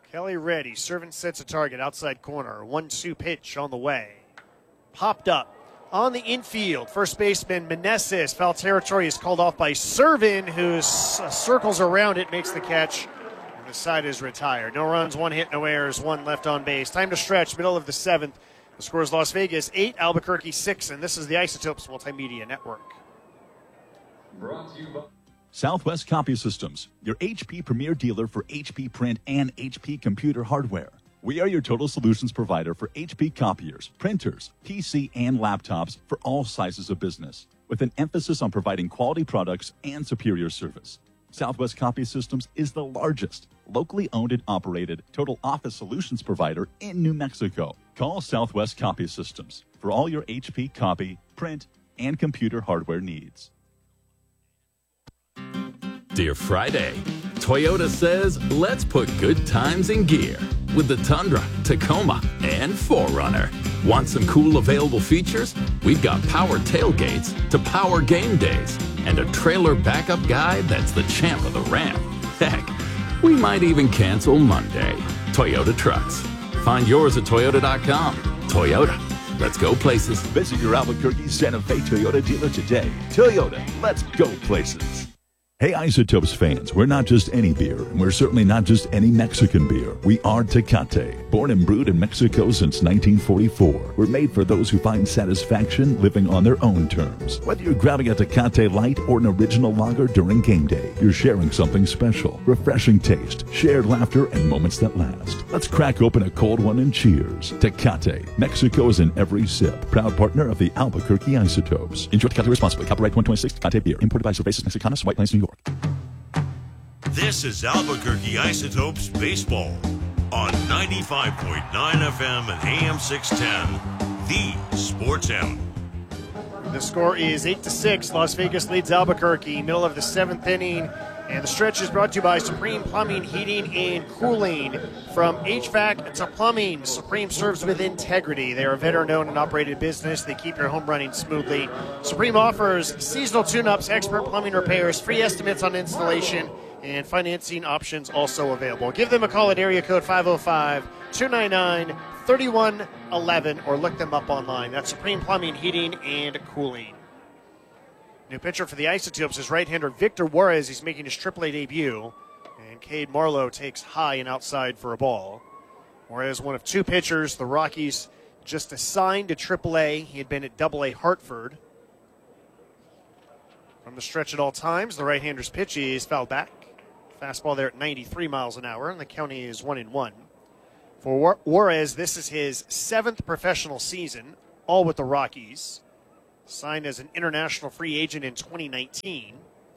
Kelly ready. Serving sets a target. Outside corner. 1-2 pitch on the way. Popped up. On the infield, first baseman Meneses. Foul territory is called off by Servin, who circles around it, makes the catch, and the side is retired. No runs, 1 hit, no errors, 1 left on base. Time to stretch, middle of the 7th. The score is Las Vegas 8, Albuquerque 6, and this is the Isotopes Multimedia Network. Brought to you by Southwest Copy Systems, your HP premier dealer for HP print and HP computer hardware. We are your total solutions provider for HP copiers, printers, PC, and laptops for all sizes of business, with an emphasis on providing quality products and superior service. Southwest Copy Systems is the largest, locally owned and operated total office solutions provider in New Mexico. Call Southwest Copy Systems for all your HP copy, print, and computer hardware needs. Dear Friday, Toyota says, let's put good times in gear with the Tundra, Tacoma, and 4Runner. Want some cool available features? We've got power tailgates to power game days and a trailer backup guide that's the champ of the ramp. Heck, we might even cancel Monday. Toyota Trucks. Find yours at Toyota.com. Toyota, let's go places. Visit your Albuquerque Santa Fe Toyota dealer today. Toyota, let's go places. Hey Isotopes fans, we're not just any beer, and we're certainly not just any Mexican beer. We are Tecate. Born and brewed in Mexico since 1944. We're made for those who find satisfaction living on their own terms. Whether you're grabbing a Tecate Light or an original lager during game day, you're sharing something special. Refreshing taste, shared laughter, and moments that last. Let's crack open a cold one and cheers. Tecate. Mexico is in every sip. Proud partner of the Albuquerque Isotopes. Enjoy Tecate responsibly. Copyright 2026 Tecate Beer. Imported by Cervezas Mexicanas, White Plains, New York. This is Albuquerque Isotopes Baseball on 95.9 FM and AM 610, the Sports Animal. The score is 8-6. Las Vegas leads Albuquerque, middle of the 7th inning. And the stretch is brought to you by Supreme Plumbing, Heating, and Cooling. From HVAC to plumbing, Supreme serves with integrity. They are a veteran-owned and operated business. They keep your home running smoothly. Supreme offers seasonal tune-ups, expert plumbing repairs, free estimates on installation, and financing options also available. Give them a call at area code 505-299-3111 or look them up online. That's Supreme Plumbing, Heating, and Cooling. New pitcher for the Isotopes is right-hander Victor Juarez. He's making his AAA debut. And Cade Marlowe takes high and outside for a ball. Juarez, one of 2 pitchers the Rockies just assigned to AAA. He had been at AA Hartford. From the stretch at all times, the right-hander's pitch is fouled back. Fastball there at 93 miles an hour, and the count is 1-1. For Juarez, this is his 7th professional season, all with the Rockies. Signed as an international free agent in 2019.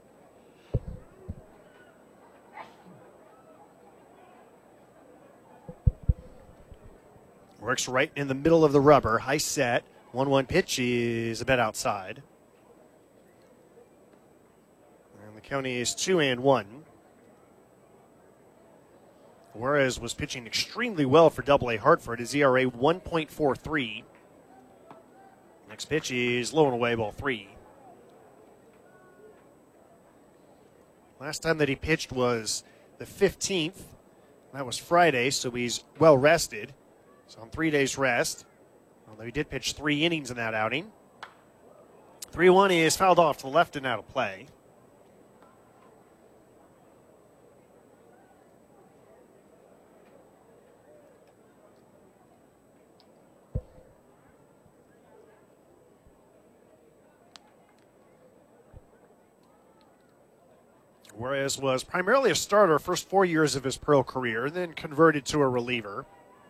Works right in the middle of the rubber. High set. 1-1 pitch is a bit outside. And the count is 2-1. Juarez was pitching extremely well for AA Hartford. His ERA 1.43. Next pitch is low and away, ball 3. Last time that he pitched was the 15th. That was Friday, so he's well rested. So on 3 days rest, although he did pitch 3 innings in that outing. 3-1 is fouled off to the left and out of play. Juarez was primarily a starter first 4 years of his pro career, then converted to a reliever.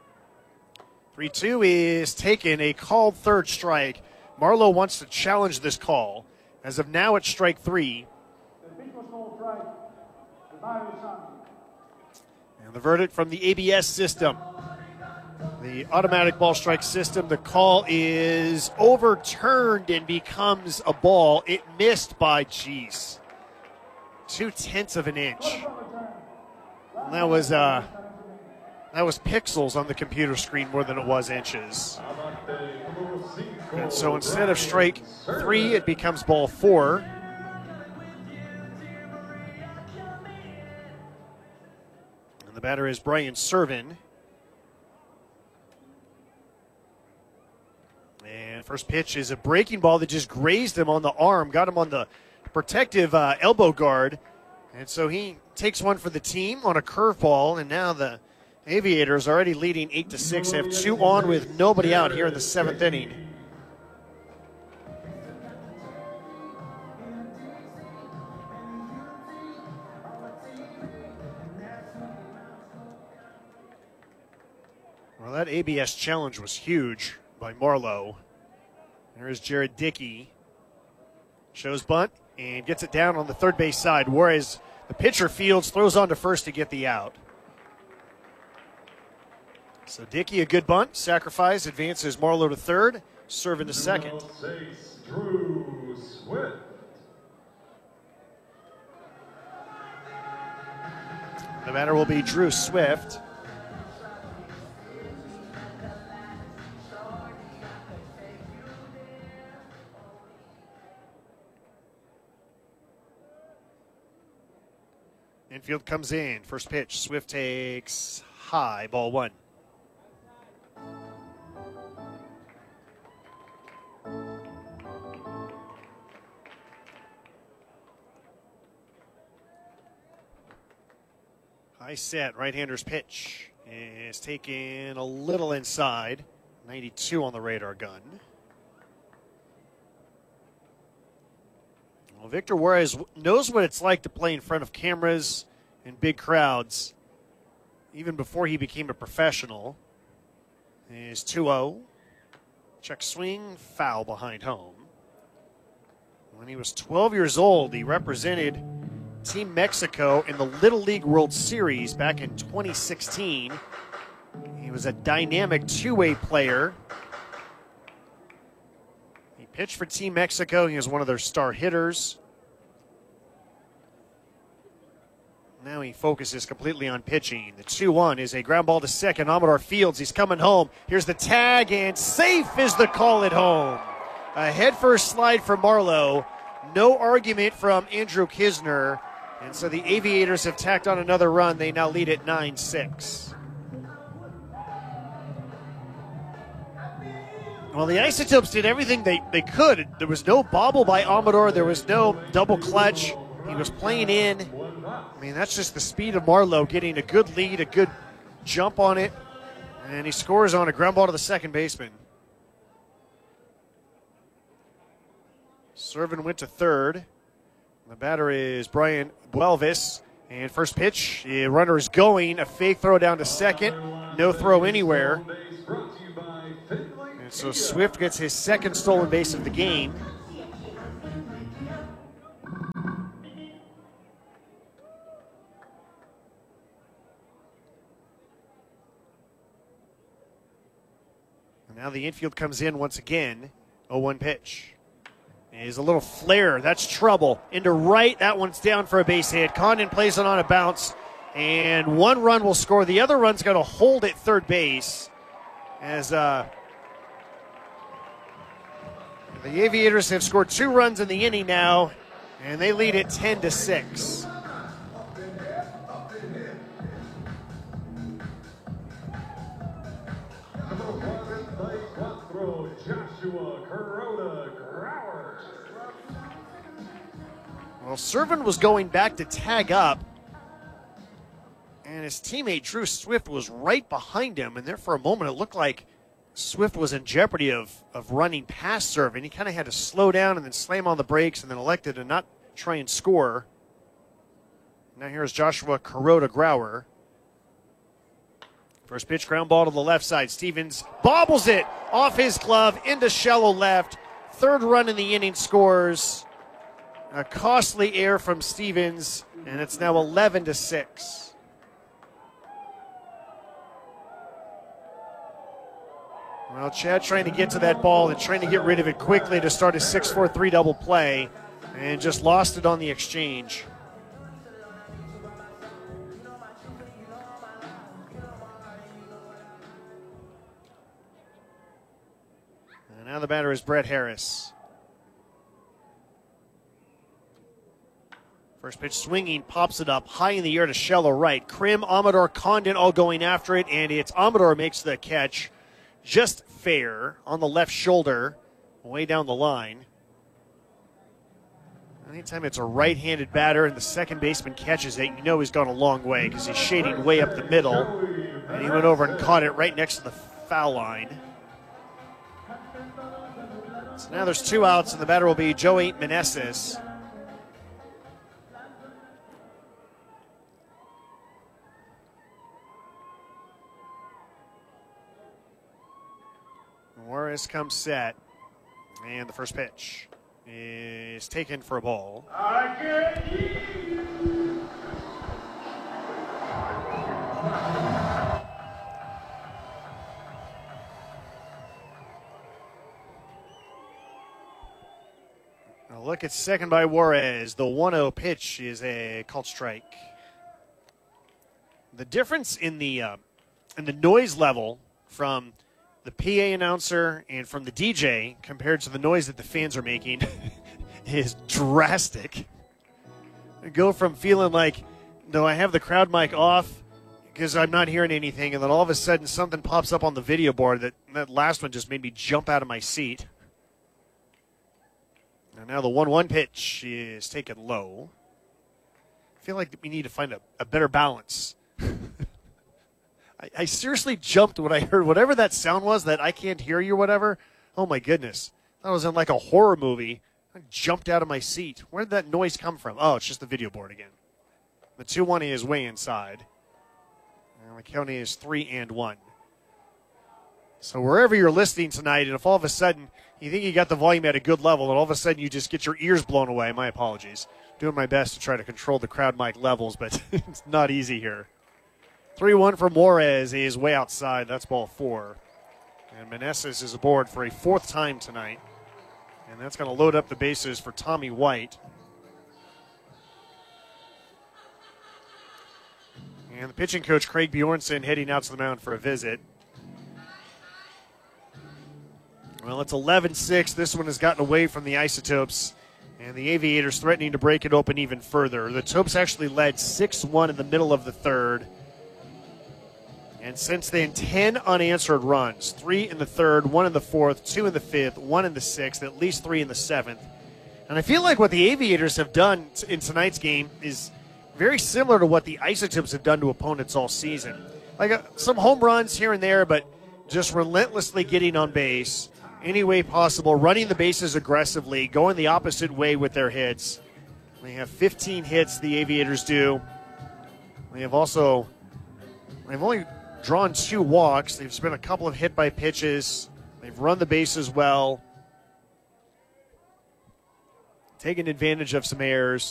3-2 is taken, a called third strike. Marlowe wants to challenge this call. As of now, it's strike 3. And the verdict from the ABS system, the automatic ball strike system, the call is overturned and becomes a ball. It missed by, 0.2 of an inch. And that was pixels on the computer screen more than it was inches. And so instead of strike 3, it becomes ball 4. And the batter is Brian Servin. And first pitch is a breaking ball that just grazed him on the arm, got him on the protective elbow guard. And so he takes one for the team on a curveball, and now the Aviators already leading 8-6, have 2 on with nobody out here in the 7th inning. Well, that ABS challenge was huge by Marlowe. There's Jared Dickey. Shows bunt and gets it down on the third base side, whereas the pitcher Fields throws on to first to get the out. So Dickey, a good bunt, sacrifice, advances Marlowe to third, Servin to second. Drew Swift. The batter will be Drew Swift. Infield comes in. First pitch. Swift takes high. Ball 1. High set. Right-hander's pitch is taken a little inside. 92 on the radar gun. Well, Victor Juarez knows what it's like to play in front of cameras and big crowds, even before he became a professional. Is 2-0. Check swing, foul behind home. When he was 12 years old, he represented Team Mexico in the Little League World Series back in 2016. He was a dynamic two-way player. He pitched for Team Mexico. He was one of their star hitters. Now he focuses completely on pitching. The 2-1 is a ground ball to second. Amador Fields, he's coming home. Here's the tag, and safe is the call at home. A head-first slide for Marlowe. No argument from Andrew Kisner. And so the Aviators have tacked on another run. They now lead at 9-6. Well, the Isotopes did everything they could. There was no bobble by Amador. There was no double clutch. He was playing in. I mean, that's just the speed of Marlowe, getting a good lead, a good jump on it. And he scores on a ground ball to the second baseman. Servin went to third. The batter is Brian Buelvis. And first pitch, the runner is going. A fake throw down to second. No throw anywhere. And so Swift gets his second stolen base of the game. And now the infield comes in once again. 0-1 pitch. Is a little flare. That's trouble. Into right. That one's down for a base hit. Condon plays it on a bounce. And one run will score. The other run's going to hold at third base. As the Aviators have scored 2 runs in the inning now. And they lead at 10-6. Well, Servin was going back to tag up, and his teammate Drew Swift was right behind him, and there for a moment it looked like Swift was in jeopardy of running past Servin. He kind of had to slow down and then slam on the brakes and then elected to not try and score. Now here's Joshua Kuroda-Grauer. First pitch, ground ball to the left side. Stevens bobbles it off his glove into shallow left. Third run in the inning scores. A costly error from Stevens, and it's now 11-6. Well, Chad trying to get to that ball and trying to get rid of it quickly to start a 6-4-3 double play, and just lost it on the exchange. And now the batter is Brett Harris. First pitch swinging, pops it up high in the air to shallow right. Krim, Amador, Condon all going after it, and it's Amador makes the catch just fair on the left shoulder, way down the line. Anytime it's a right-handed batter and the second baseman catches it, you know he's gone a long way because he's shading way up the middle. And he went over and caught it right next to the foul line. So now there's 2 outs, and the batter will be Joey Meneses. Juarez comes set, and the first pitch is taken for a ball. A look at second by Juarez. The 1-0 pitch is a called strike. The difference in the noise level from the PA announcer and from the DJ compared to the noise that the fans are making is drastic. I go from feeling like, no, I have the crowd mic off because I'm not hearing anything, and then all of a sudden something pops up on the video board that last one just made me jump out of my seat. And now the 1-1 pitch is taken low. I feel like we need to find a better balance. I seriously jumped when I heard whatever that sound was, that I can't hear you or whatever. Oh, my goodness. That was in like a horror movie. I jumped out of my seat. Where did that noise come from? Oh, it's just the video board again. The 2-1 is way inside. And the count is 3-1. So wherever you're listening tonight, and if all of a sudden you think you got the volume at a good level, and all of a sudden you just get your ears blown away, my apologies. Doing my best to try to control the crowd mic levels, but it's not easy here. 3-1 for Juarez. He is way outside. That's ball 4. And Meneses is aboard for a 4th time tonight. And that's going to load up the bases for Tommy White. And the pitching coach, Craig Bjornson, heading out to the mound for a visit. Well, it's 11-6. This one has gotten away from the Isotopes. And the Aviators threatening to break it open even further. The Topes actually led 6-1 in the middle of the 3rd. And since then, 10 unanswered runs, 3 in the 3rd, 1 in the 4th, 2 in the 5th, 1 in the 6th, at least 3 in the 7th. And I feel like what the Aviators have done in tonight's game is very similar to what the Isotopes have done to opponents all season. Like some home runs here and there, but just relentlessly getting on base any way possible, running the bases aggressively, going the opposite way with their hits. They have 15 hits, the Aviators do. They've only drawn 2 walks. They've spent a couple of hit by pitches. They've run the bases well, taken advantage of some errors.